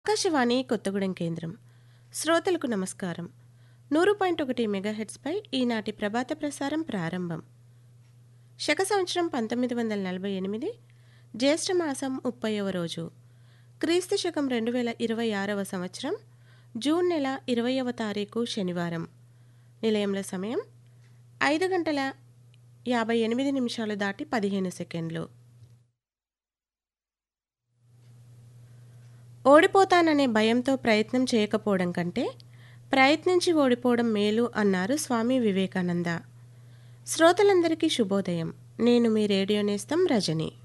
ఆకాశవాణి కొత్తగూడెం కేంద్రం. శ్రోతలకు నమస్కారం. 100.1 మెగాహెట్స్పై ఈనాటి ప్రభాత ప్రసారం ప్రారంభం. శక సంవత్సరం 1948 జ్యేష్ఠమాసం 30వ రోజు, క్రీస్తు శకం 2026వ సంవత్సరం జూన్ నెల 20వ తారీఖు శనివారం. నిలయంలో సమయం 5 గంటల 58 నిమిషాలు దాటి 15 సెకండ్లు. ఓడిపోతాననే భయంతో ప్రయత్నం చేయకపోవడం కంటే ప్రయత్నించి ఓడిపోవడం మేలు అన్నారు స్వామి వివేకానంద. శ్రోతలందరికీ శుభోదయం. నేను మీ రేడియో నేస్తం రజని.